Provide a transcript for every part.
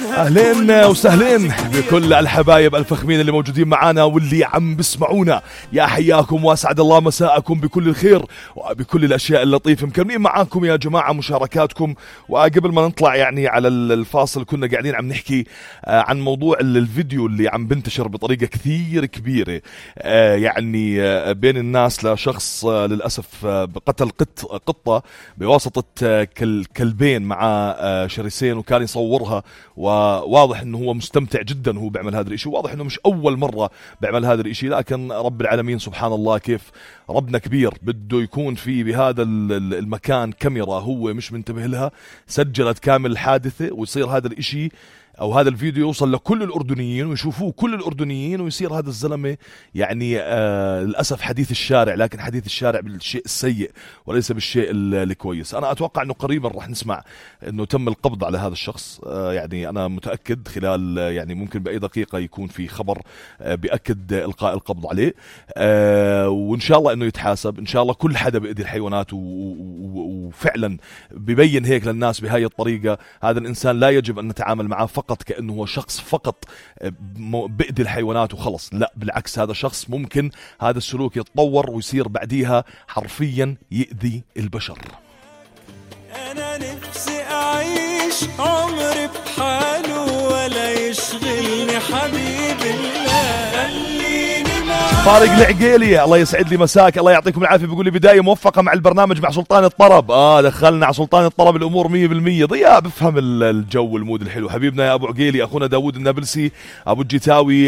أهلين وسهلين بكل الحبايب الفخمين اللي موجودين معانا واللي عم بسمعونا. يا حياكم واسعد الله مساءكم بكل الخير وبكل الأشياء اللطيفة. مكملين معاكم يا جماعة مشاركاتكم. وقبل ما نطلع يعني على الفاصل كنا قاعدين عم نحكي عن موضوع الفيديو اللي عم بنتشر بطريقة كثير كبيرة يعني بين الناس لشخص للأسف بقتل قطة بواسطة كلبين مع شرسين، وكان يصورها وواضح انه هو مستمتع جدا وهو بيعمل هذا الاشي. واضح انه مش اول مرة بيعمل هذا الاشي، لكن رب العالمين سبحان الله كيف ربنا كبير بده يكون في بهذا المكان كاميرا هو مش منتبه لها، سجلت كامل الحادثة ويصير هذا الاشي او هذا الفيديو يوصل لكل الاردنيين ويشوفوه كل الاردنيين، ويصير هذا الزلمه يعني للاسف حديث الشارع، لكن حديث الشارع بالشيء السيء وليس بالشيء الكويس. انا اتوقع انه قريبا راح نسمع انه تم القبض على هذا الشخص، يعني انا متاكد خلال يعني ممكن باي دقيقه يكون في خبر بياكد القاء القبض عليه، وان شاء الله انه يتحاسب ان شاء الله. كل حدا بيأذي الحيوانات وفعلا ببين هيك للناس بهاي الطريقه، هذا الانسان لا يجب ان نتعامل معه فقط كأنه هو شخص فقط بيأذي الحيوانات وخلص، لا بالعكس، هذا شخص ممكن هذا السلوك يتطور ويصير بعديها حرفيا يأذي البشر. أنا نفسي أعيش عمري بحاله ولا يشغلني حبيب الله، خليني طارق العقيلي الله يسعد لي مساك، الله يعطيكم العافيه، بيقول لي بدايه موفقه مع البرنامج مع سلطان الطرب. دخلنا على سلطان الطرب الامور 100%. ضياء بفهم الجو المود الحلو. حبيبنا يا ابو عقيلي، اخونا داوود النابلسي، ابو الجيتاوي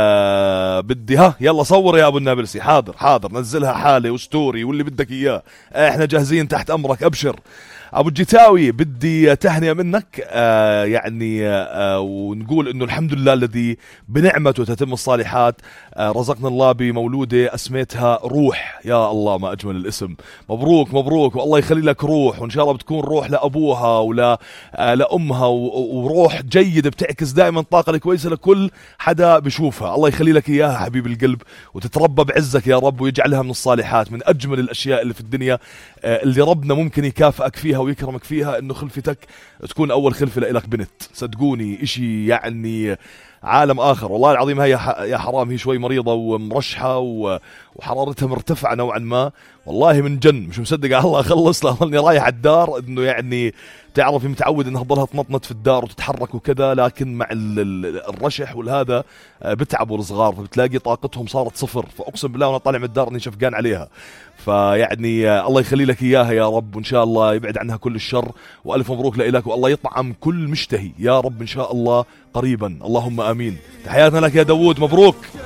بدي يلا صور يا ابو النابلسي. حاضر نزلها حاله وستوري واللي بدك اياه، احنا جاهزين تحت امرك ابشر. ابو الجيتاوي بدي تهنئة منك يعني ونقول انه الحمد لله الذي بنعمته تتم الصالحات. رزقنا الله بمولودة اسميتها روح، يا الله ما اجمل الاسم. مبروك والله يخلي لك روح، وان شاء الله بتكون روح لابوها ولا لامها، وروح جيدة بتعكس دائما الطاقة الكويسة لكل حدا بشوفها. الله يخلي لك اياها حبيب القلب، وتتربى بعزك يا رب، ويجعلها من الصالحات، من اجمل الاشياء اللي في الدنيا اللي ربنا ممكن يكافئك فيها ويكرمك فيها، انه خلفتك تكون اول خلفة لك بنت. صدقوني اشي يعني عالم اخر والله العظيم. هي يا حرام هي شوي مريضة ومرشحة وحرارتها مرتفعة نوعا ما، والله من جن مش مصدق على الله اخلص لاني رايح على الدار، انه يعني تعرفي متعود انها تضلها تنطنط في الدار وتتحرك وكذا، لكن مع الرشح والهذا بتعبوا الصغار، فبتلاقي طاقتهم صارت صفر. فاقسم بالله وانا طالع من الدار اني شفقان عليها. فيعني الله يخلي لك اياها يا رب، وان شاء الله يبعد عنها كل الشر، والف مبروك لك، والله يطعم كل مشتهي يا رب ان شاء الله قريبا، اللهم امين. تحياتنا لك يا داوود، مبروك.